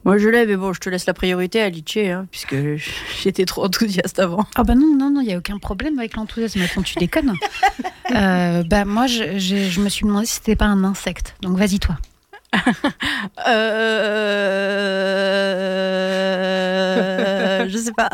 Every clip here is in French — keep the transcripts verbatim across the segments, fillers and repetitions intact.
Moi je l'ai, mais bon, je te laisse la priorité à Litché, hein, puisque j'étais trop enthousiaste avant. Ah bah non, non, non, il n'y a aucun problème avec l'enthousiasme. Attends, tu déconnes. euh, bah moi, je, je, je me suis demandé si c'était pas un insecte. Donc vas-y, toi. euh... je sais pas.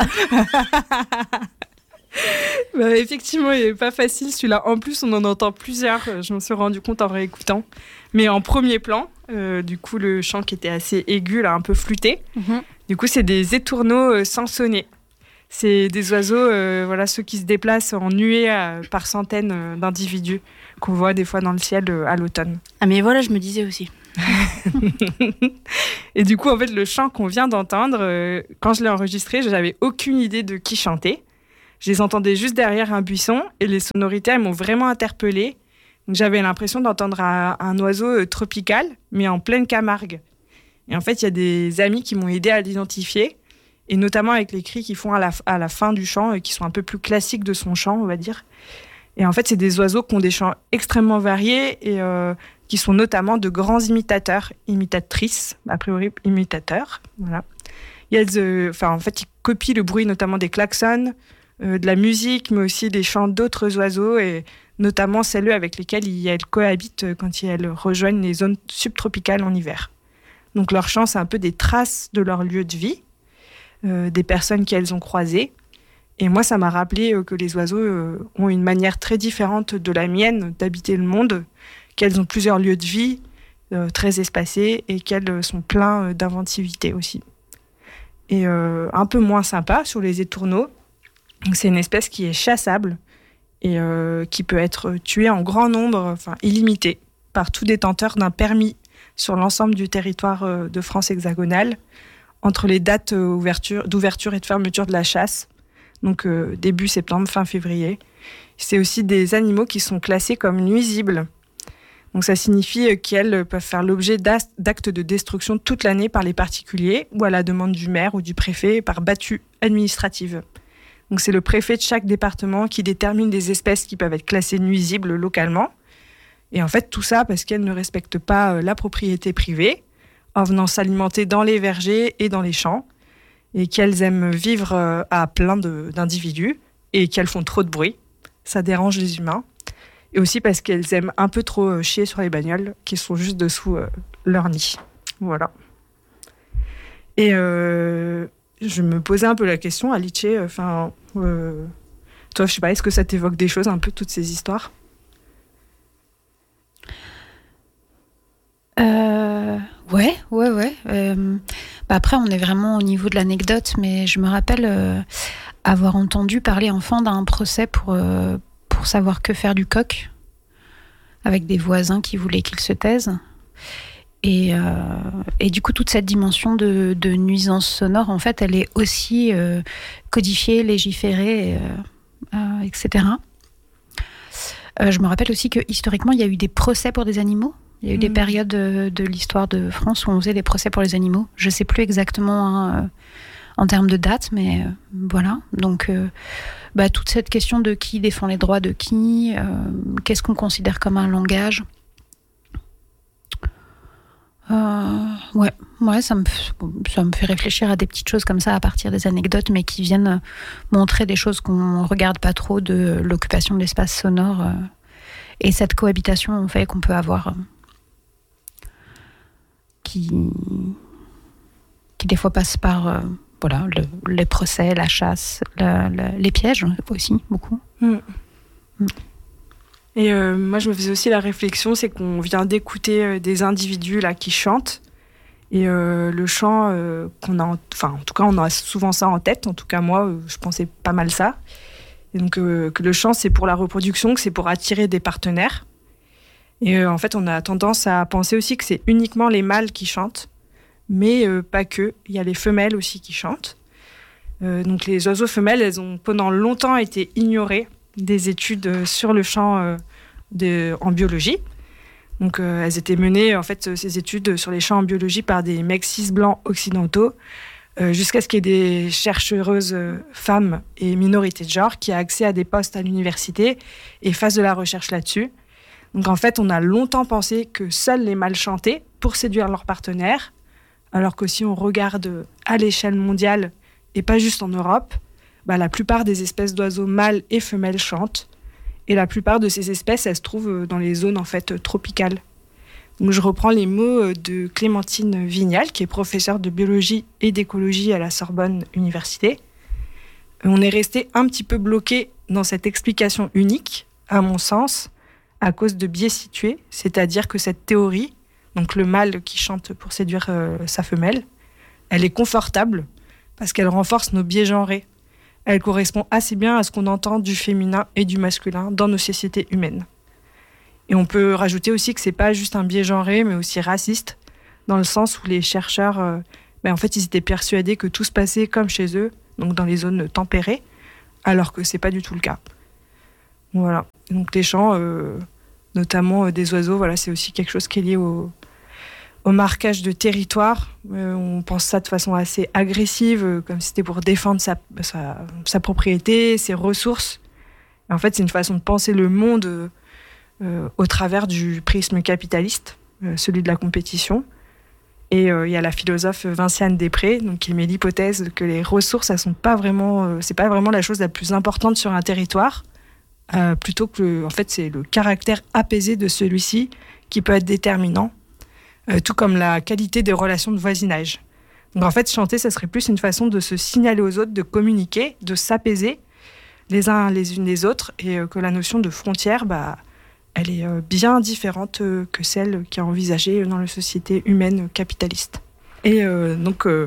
Bah, effectivement, il n'est pas facile celui-là. En plus, on en entend plusieurs. Je m'en suis rendu compte en réécoutant. Mais en premier plan, euh, du coup, le chant qui était assez aigu, là, un peu flûté. Mm-hmm. Du coup, c'est des étourneaux euh, sansonnés. C'est des oiseaux, euh, voilà, ceux qui se déplacent en nuées euh, par centaines euh, d'individus qu'on voit des fois dans le ciel euh, à l'automne. Ah mais voilà, je me disais aussi. Et du coup, en fait, le chant qu'on vient d'entendre, euh, quand je l'ai enregistré, je n'avais aucune idée de qui chantait. Je les entendais juste derrière un buisson et les sonorités, elles m'ont vraiment interpellée. Donc, j'avais l'impression d'entendre un, un oiseau euh, tropical, mais en pleine Camargue. Et en fait, il y a des amis qui m'ont aidé à l'identifier, et notamment avec les cris qu'ils font à la, à la fin du chant, euh, qui sont un peu plus classiques de son chant, on va dire. Et en fait, c'est des oiseaux qui ont des chants extrêmement variés et euh, qui sont notamment de grands imitateurs, imitatrices, a priori imitateurs. Voilà. Elles, euh, enfin, en fait, ils copient le bruit notamment des klaxons, euh, de la musique, mais aussi des chants d'autres oiseaux, et notamment celles avec lesquelles elles cohabitent quand elles rejoignent les zones subtropicales en hiver. Donc leur chant, c'est un peu des traces de leur lieu de vie, euh, des personnes qu'elles ont croisées. Et moi, ça m'a rappelé euh, que les oiseaux euh, ont une manière très différente de la mienne d'habiter le monde, qu'elles ont plusieurs lieux de vie euh, très espacés et qu'elles sont pleins euh, d'inventivité aussi. Et euh, un peu moins sympa sur les étourneaux, donc, c'est une espèce qui est chassable et euh, qui peut être tuée en grand nombre, enfin illimité, par tout détenteur d'un permis sur l'ensemble du territoire euh, de France hexagonale, entre les dates euh, ouverture, d'ouverture et de fermeture de la chasse, donc euh, début septembre, fin février. C'est aussi des animaux qui sont classés comme nuisibles. Donc ça signifie qu'elles peuvent faire l'objet d'actes de destruction toute l'année par les particuliers ou à la demande du maire ou du préfet par battue administrative. Donc c'est le préfet de chaque département qui détermine les espèces qui peuvent être classées nuisibles localement. Et en fait, tout ça parce qu'elles ne respectent pas la propriété privée, en venant s'alimenter dans les vergers et dans les champs, et qu'elles aiment vivre à plein de, d'individus, et qu'elles font trop de bruit. Ça dérange les humains. Et aussi parce qu'elles aiment un peu trop chier sur les bagnoles qui sont juste dessous euh, leur nid. Voilà. Et euh, je me posais un peu la question, Alice, enfin, euh, toi, je sais pas, est-ce que ça t'évoque des choses un peu, toutes ces histoires ? Euh, ouais, ouais, ouais. Euh, bah après, on est vraiment au niveau de l'anecdote, mais je me rappelle euh, avoir entendu parler enfant d'un procès pour, euh, pour savoir que faire du coq, avec des voisins qui voulaient qu'il se taise. Et, euh, et du coup, toute cette dimension de, de nuisance sonore, en fait, elle est aussi euh, codifiée, légiférée, euh, euh, et cetera. Euh, je me rappelle aussi que historiquement, il y a eu des procès pour des animaux. Il y a eu mmh. des périodes de, de l'histoire de France où on faisait des procès pour les animaux. Je ne sais plus exactement hein, euh, en termes de date, mais euh, voilà. Donc, euh, bah, toute cette question de qui défend les droits de qui, euh, qu'est-ce qu'on considère comme un langage. Euh, ouais, ouais, ça me, ça me fait réfléchir à des petites choses comme ça à partir des anecdotes, mais qui viennent montrer des choses qu'on regarde pas trop de l'occupation de l'espace sonore euh, et cette cohabitation en fait qu'on peut avoir, euh, qui, qui des fois passe par euh, voilà le, les procès, la chasse, la, la, les pièges aussi beaucoup. Mmh. Mmh. Et euh, moi, je me faisais aussi la réflexion, c'est qu'on vient d'écouter euh, des individus là qui chantent. Et euh, le chant, euh, qu'on a, en, enfin, en tout cas, on a souvent ça en tête. En tout cas, moi, euh, je pensais pas mal ça. Et donc, euh, que le chant, c'est pour la reproduction, que c'est pour attirer des partenaires. Et euh, en fait, on a tendance à penser aussi que c'est uniquement les mâles qui chantent, mais euh, pas que. Il y a les femelles aussi qui chantent. Euh, donc, les oiseaux femelles, elles ont pendant longtemps été ignorées des études sur le chant euh, de, en biologie. Donc, euh, elles étaient menées, en fait, ces études sur les chants en biologie par des mecs cis blancs occidentaux, euh, jusqu'à ce qu'il y ait des chercheuses euh, femmes et minorités de genre qui aient accès à des postes à l'université et fassent de la recherche là-dessus. Donc, en fait, on a longtemps pensé que seuls les mâles chantaient pour séduire leurs partenaires, alors que si on regarde à l'échelle mondiale, et pas juste en Europe, bah, la plupart des espèces d'oiseaux mâles et femelles chantent. Et la plupart de ces espèces, elles se trouvent dans les zones en fait, tropicales. Donc, je reprends les mots de Clémentine Vignal, qui est professeure de biologie et d'écologie à la Sorbonne Université. On est resté un petit peu bloqué dans cette explication unique, à mon sens, à cause de biais situés, c'est-à-dire que cette théorie, donc le mâle qui chante pour séduire euh, sa femelle, elle est confortable parce qu'elle renforce nos biais genrés. Elle correspond assez bien à ce qu'on entend du féminin et du masculin dans nos sociétés humaines. Et on peut rajouter aussi que c'est pas juste un biais genré, mais aussi raciste, dans le sens où les chercheurs, euh, ben en fait, ils étaient persuadés que tout se passait comme chez eux, donc dans les zones tempérées, alors que c'est pas du tout le cas. Voilà. Donc les chants, euh, notamment euh, des oiseaux, voilà, c'est aussi quelque chose qui est lié au, au marquage de territoire. Euh, on pense ça de façon assez agressive, euh, comme si c'était pour défendre sa, sa, sa propriété, ses ressources. Et en fait, c'est une façon de penser le monde euh, euh, au travers du prisme capitaliste, euh, celui de la compétition. Et il euh, y a la philosophe Vinciane Després, donc, qui émet l'hypothèse que les ressources, elles sont pas vraiment, euh, c'est pas vraiment la chose la plus importante sur un territoire, euh, plutôt que, en fait, c'est le caractère apaisé de celui-ci qui peut être déterminant, euh, tout comme la qualité des relations de voisinage. Donc en fait, chanter, ça serait plus une façon de se signaler aux autres, de communiquer, de s'apaiser les uns les unes les autres, et euh, que la notion de frontière, bah, elle est euh, bien différente euh, que celle qui est envisagée dans la société humaine capitaliste. Et euh, donc, euh,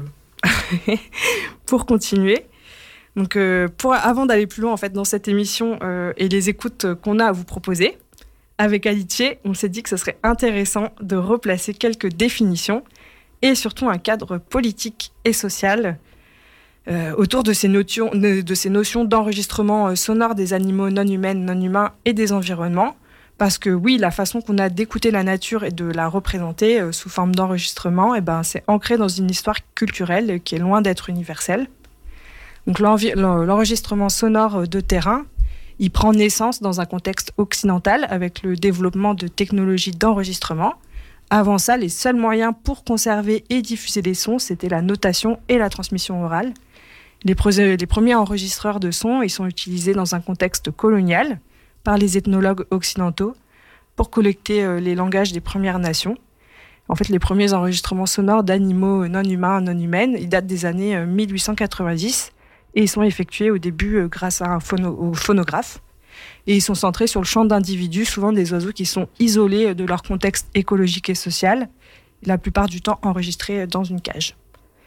pour continuer, donc, euh, pour, avant d'aller plus loin en fait, dans cette émission euh, et les écoutes qu'on a à vous proposer, avec Alice, on s'est dit que ce serait intéressant de replacer quelques définitions et surtout un cadre politique et social euh, autour de ces, notions, de, de ces notions d'enregistrement euh, sonore des animaux non humains, non humains et des environnements. Parce que oui, la façon qu'on a d'écouter la nature et de la représenter euh, sous forme d'enregistrement, eh ben, c'est ancré dans une histoire culturelle qui est loin d'être universelle. Donc l'enregistrement sonore de terrain, il prend naissance dans un contexte occidental avec le développement de technologies d'enregistrement. Avant ça, les seuls moyens pour conserver et diffuser les sons, c'était la notation et la transmission orale. Les, pro- les premiers enregistreurs de sons, ils sont utilisés dans un contexte colonial par les ethnologues occidentaux pour collecter euh, les langages des Premières Nations. En fait, les premiers enregistrements sonores d'animaux non humains, non humaines, ils datent des années euh, mille huit cent quatre-vingt-dix et ils sont effectués au début euh, grâce à un phono- au phonographe. Et ils sont centrés sur le chant d'individus, souvent des oiseaux qui sont isolés de leur contexte écologique et social, la plupart du temps enregistrés dans une cage.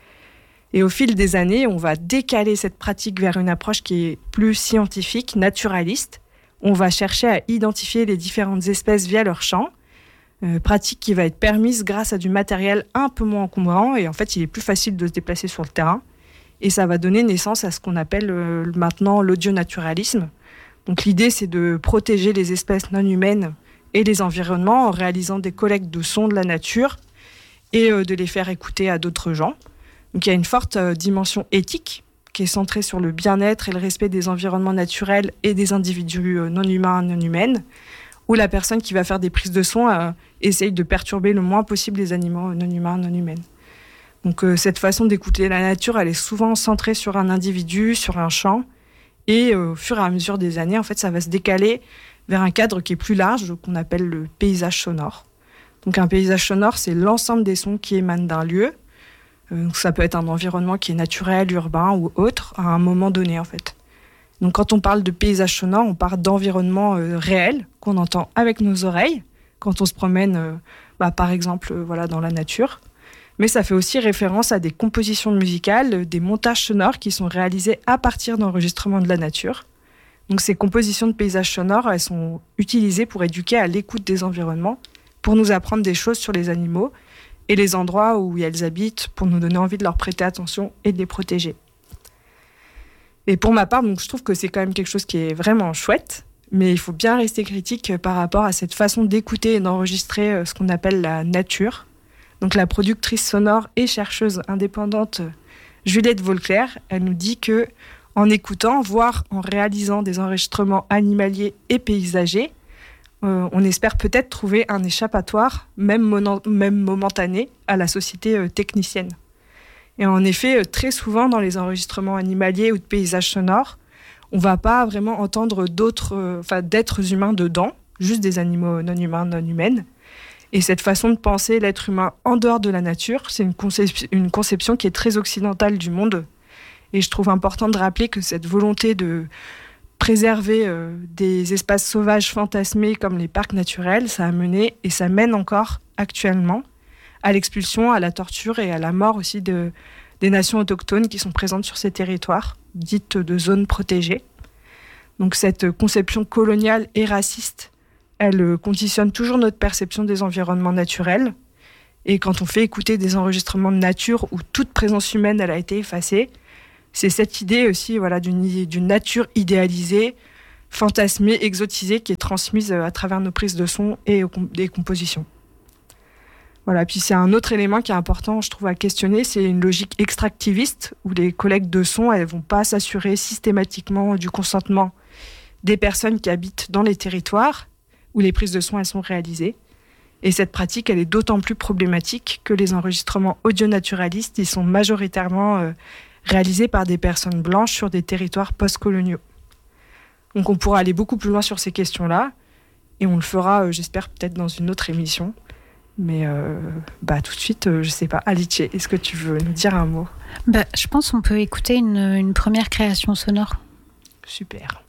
Et au fil des années, on va décaler cette pratique vers une approche qui est plus scientifique, naturaliste. On va chercher à identifier les différentes espèces via leur chant, euh, pratique qui va être permise grâce à du matériel un peu moins encombrant, et en fait, il est plus facile de se déplacer sur le terrain. Et ça va donner naissance à ce qu'on appelle euh, maintenant l'audionaturalisme. Donc l'idée, c'est de protéger les espèces non humaines et les environnements en réalisant des collectes de sons de la nature et euh, de les faire écouter à d'autres gens. Donc il y a une forte euh, dimension éthique qui est centrée sur le bien-être et le respect des environnements naturels et des individus euh, non humains, non humaines, où la personne qui va faire des prises de son euh, essaye de perturber le moins possible les animaux non humains, non humaines. Donc euh, cette façon d'écouter la nature, elle est souvent centrée sur un individu, sur un champ, et euh, au fur et à mesure des années, en fait, ça va se décaler vers un cadre qui est plus large, qu'on appelle le paysage sonore. Donc un paysage sonore, c'est l'ensemble des sons qui émanent d'un lieu. Euh, donc ça peut être un environnement qui est naturel, urbain ou autre, à un moment donné, en fait. Donc quand on parle de paysage sonore, on parle d'environnement euh, réel, qu'on entend avec nos oreilles, quand on se promène, euh, bah, par exemple, euh, voilà, dans la nature. Mais ça fait aussi référence à des compositions musicales, des montages sonores qui sont réalisés à partir d'enregistrements de la nature. Donc ces compositions de paysages sonores, elles sont utilisées pour éduquer à l'écoute des environnements, pour nous apprendre des choses sur les animaux et les endroits où elles habitent, pour nous donner envie de leur prêter attention et de les protéger. Et pour ma part, donc, je trouve que c'est quand même quelque chose qui est vraiment chouette, mais il faut bien rester critique par rapport à cette façon d'écouter et d'enregistrer ce qu'on appelle la nature. Donc la productrice sonore et chercheuse indépendante Juliette Vauclair, elle nous dit que en écoutant, voire en réalisant des enregistrements animaliers et paysagers, euh, on espère peut-être trouver un échappatoire, même, mono- même momentané, à la société euh, technicienne. Et en effet, euh, très souvent dans les enregistrements animaliers ou de paysages sonores, on ne va pas vraiment entendre d'autres, euh, enfin, d'êtres humains dedans, juste des animaux non humains, non humaines. Et cette façon de penser l'être humain en dehors de la nature, c'est une, concep- une conception qui est très occidentale du monde. Et je trouve important de rappeler que cette volonté de préserver euh, des espaces sauvages fantasmés comme les parcs naturels, ça a mené et ça mène encore actuellement à l'expulsion, à la torture et à la mort aussi de, des nations autochtones qui sont présentes sur ces territoires, dites de zones protégées. Donc cette conception coloniale et raciste, elle conditionne toujours notre perception des environnements naturels. Et quand on fait écouter des enregistrements de nature où toute présence humaine elle a été effacée, c'est cette idée aussi voilà, d'une, d'une nature idéalisée, fantasmée, exotisée, qui est transmise à travers nos prises de son et des compositions. Voilà, puis c'est un autre élément qui est important, je trouve, à questionner, c'est une logique extractiviste, où les collectes de sons, elles ne vont pas s'assurer systématiquement du consentement des personnes qui habitent dans les territoires où les prises de son elles sont réalisées. Et cette pratique, elle est d'autant plus problématique que les enregistrements audio-naturalistes, ils sont majoritairement euh, réalisés par des personnes blanches sur des territoires post-coloniaux. Donc on pourra aller beaucoup plus loin sur ces questions-là, et on le fera, euh, j'espère, peut-être dans une autre émission. Mais euh, bah, tout de suite, euh, je ne sais pas. Alice, est-ce que tu veux nous dire un mot ? Bah, je pense qu'on peut écouter une, une première création sonore. Super.